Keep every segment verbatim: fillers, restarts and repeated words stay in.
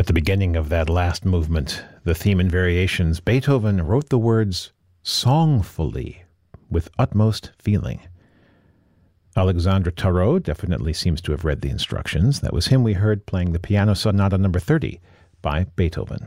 At the beginning of that last movement, the theme and variations, Beethoven wrote the words songfully, with utmost feeling. Alexandre Tarot definitely seems to have read the instructions. That was him we heard playing the Piano Sonata number thirty by Beethoven.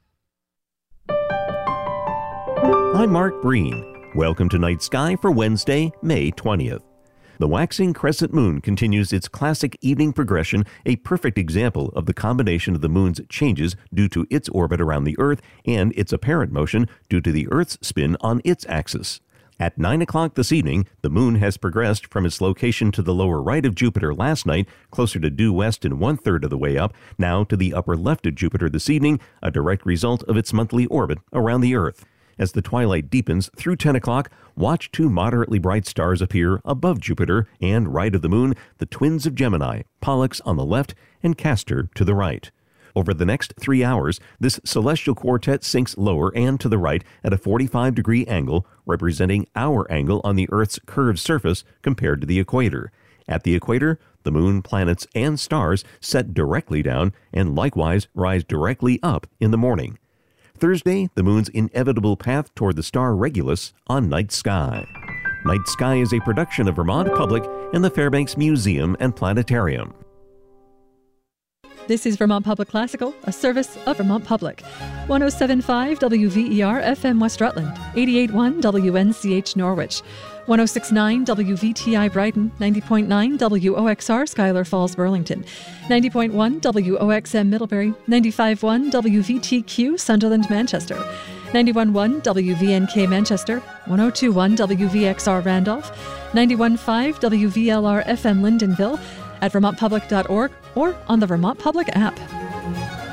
I'm Mark Breen. Welcome to Night Sky for Wednesday, May twentieth. The waxing crescent moon continues its classic evening progression, a perfect example of the combination of the moon's changes due to its orbit around the Earth and its apparent motion due to the Earth's spin on its axis. At nine o'clock this evening, the moon has progressed from its location to the lower right of Jupiter last night, closer to due west and one-third of the way up, now to the upper left of Jupiter this evening, a direct result of its monthly orbit around the Earth. As the twilight deepens through ten o'clock, watch two moderately bright stars appear above Jupiter and right of the moon, the twins of Gemini, Pollux on the left and Castor to the right. Over the next three hours, this celestial quartet sinks lower and to the right at a forty-five degree angle, representing our angle on the Earth's curved surface compared to the equator. At the equator, the moon, planets, and stars set directly down and likewise rise directly up in the morning. Thursday, the moon's inevitable path toward the star Regulus on Night Sky. Night Sky is a production of Vermont Public and the Fairbanks Museum and Planetarium. This is Vermont Public Classical, a service of Vermont Public. one oh seven point five W V E R F M West Rutland, eighty-eight point one W N C H Norwich, one oh six point nine W V T I Brighton, ninety point nine W O X R Schuyler Falls Burlington, ninety point one W O X M Middlebury, ninety-five point one W V T Q Sunderland Manchester, ninety-one point one W V N K Manchester, one oh two point one W V X R Randolph, ninety-one point five W V L R F M Lyndonville, at vermont public dot org or on the Vermont Public app.